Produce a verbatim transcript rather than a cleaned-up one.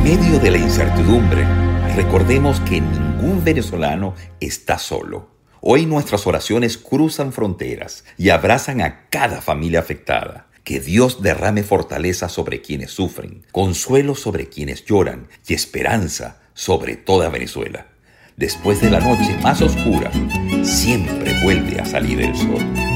medio de la incertidumbre, recordemos que ningún venezolano está solo. Hoy nuestras oraciones cruzan fronteras y abrazan a cada familia afectada. Que Dios derrame fortaleza sobre quienes sufren, consuelo sobre quienes lloran y esperanza sobre toda Venezuela. Después de la noche más oscura, siempre vuelve a salir el sol.